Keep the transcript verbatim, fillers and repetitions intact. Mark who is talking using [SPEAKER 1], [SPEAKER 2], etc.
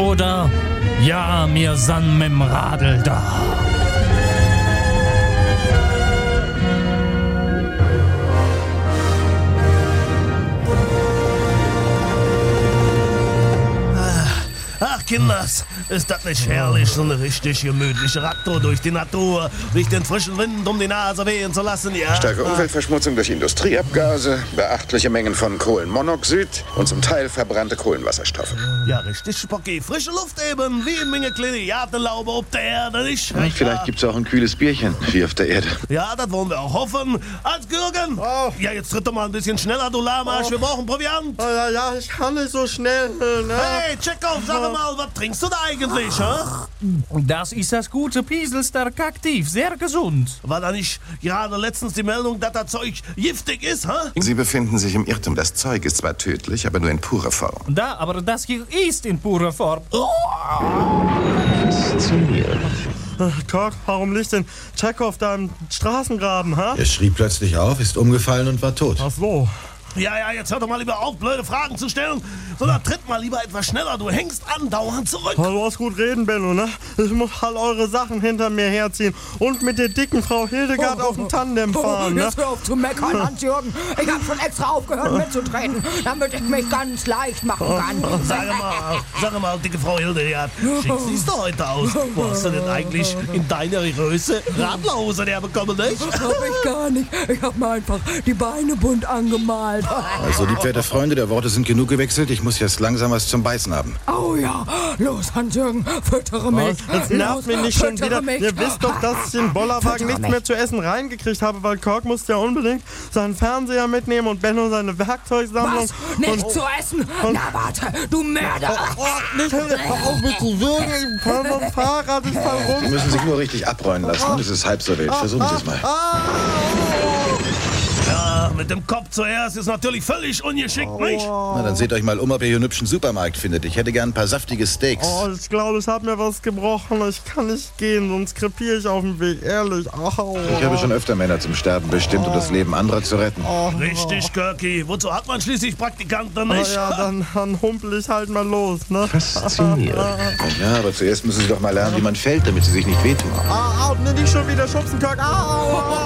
[SPEAKER 1] Oder ja, mir san mit'm Radl da.
[SPEAKER 2] Ach, Kinders, ist das nicht herrlich, so eine richtig gemütliche Radtour durch die Natur, durch den frischen Wind um die Nase wehen zu lassen, ja?
[SPEAKER 3] Starke Umweltverschmutzung durch Industrieabgase, beachtliche Mengen von Kohlenmonoxid und zum Teil verbrannte Kohlenwasserstoffe.
[SPEAKER 2] Ja, richtig, Spocki. Frische Luft eben, wie in Menge kleine Gartenlaube auf der Erde, nicht?
[SPEAKER 4] Ja, vielleicht gibt's auch ein kühles Bierchen, wie auf der Erde.
[SPEAKER 2] Ja, das wollen wir auch hoffen. Als Gürgen!
[SPEAKER 5] Oh.
[SPEAKER 2] Ja, jetzt tritt doch mal ein bisschen schneller, du Lahmarsch.
[SPEAKER 5] Oh.
[SPEAKER 2] Wir brauchen Proviant.
[SPEAKER 5] Oh, ja, ja, ich kann nicht so schnell. Ne?
[SPEAKER 2] Hey, Tschechow, sag mal, was trinkst du da eigentlich, hä?
[SPEAKER 1] Das ist das gute Pieselster Kaktiv, sehr gesund.
[SPEAKER 2] War da nicht gerade letztens die Meldung, dass das Zeug giftig ist, hä?
[SPEAKER 3] Sie befinden sich im Irrtum. Das Zeug ist zwar tödlich, aber nur in purer Form.
[SPEAKER 1] Da, aber das hier ist in purer Form.
[SPEAKER 4] Faszinierend.
[SPEAKER 5] Kirk, warum liegt denn Tschechow da im Straßengraben, hä?
[SPEAKER 6] Er schrie plötzlich auf, ist umgefallen und war tot.
[SPEAKER 5] Ach so.
[SPEAKER 2] Ja, ja, jetzt hör doch mal lieber auf, blöde Fragen zu stellen, sondern tritt mal lieber etwas schneller. Du hängst andauernd zurück.
[SPEAKER 5] Oh, du hast gut reden, Benno, ne? Ich muss all eure Sachen hinter mir herziehen und mit der dicken Frau Hildegard auf dem Tandem fahren, ne?
[SPEAKER 7] Jetzt hör auf zu meckern, Hans-Jürgen. Ich hab schon extra aufgehört mitzutreten, damit ich mich ganz leicht machen kann.
[SPEAKER 2] Sag mal, sag mal, dicke Frau Hildegard, schick siehst du heute aus. Wo hast du denn eigentlich in deiner Größe Radlerhose herbekommen, nicht?
[SPEAKER 7] Das hab ich gar nicht. Ich hab mir einfach die Beine bunt angemalt.
[SPEAKER 6] Also, liebwerte Freunde, der Worte sind genug gewechselt. Ich muss jetzt langsam was zum Beißen haben.
[SPEAKER 7] Oh ja, los, Hans-Jürgen, füttere mich.
[SPEAKER 5] Das nervt mich nicht schon
[SPEAKER 7] füttere
[SPEAKER 5] wieder.
[SPEAKER 7] mich.
[SPEAKER 5] Ihr wisst doch, dass ich im Bollerwagen
[SPEAKER 7] Füttere
[SPEAKER 5] nichts
[SPEAKER 7] mich.
[SPEAKER 5] mehr zu essen reingekriegt habe, weil Kirk musste ja unbedingt seinen Fernseher mitnehmen und Benno seine Werkzeugsammlung.
[SPEAKER 7] Was? Nicht
[SPEAKER 5] und
[SPEAKER 7] zu essen? Na warte, du Mörder.
[SPEAKER 5] Oh, nicht, hör auf mich zu würgen, ich fahr vom Fahrrad, ich fall
[SPEAKER 6] Sie
[SPEAKER 5] rum.
[SPEAKER 6] müssen sich nur richtig abrollen lassen. Das ist halb so wild. Versuchen Sie es mal.
[SPEAKER 2] Ja, mit dem Kopf zuerst ist natürlich völlig ungeschickt, nicht?
[SPEAKER 6] Na, dann seht euch mal um, ob ihr hier einen hübschen Supermarkt findet. Ich hätte gern ein paar saftige Steaks.
[SPEAKER 5] Oh, ich glaube, ich habe mir was gebrochen. Ich kann nicht gehen, sonst krepiere ich auf dem Weg. Ehrlich. Au.
[SPEAKER 6] Ich habe schon öfter Männer zum Sterben bestimmt, um das Leben anderer zu retten.
[SPEAKER 2] Richtig, Kirky. Wozu hat man schließlich Praktikanten,
[SPEAKER 5] Na
[SPEAKER 2] nicht?
[SPEAKER 5] ja, dann, dann humpel ich halt mal los, ne?
[SPEAKER 4] Faszinierend.
[SPEAKER 6] Ja, aber zuerst müssen Sie doch mal lernen, wie man fällt, damit Sie sich nicht wehtun.
[SPEAKER 5] Au, au, ne, nicht schon wieder schubsen, Kirk. Au, au, au.